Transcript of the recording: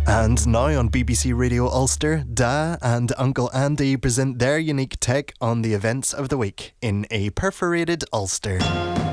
And now on BBC Radio Ulster, Da and Uncle Andy present their unique take on the events of the week in a perforated Ulster.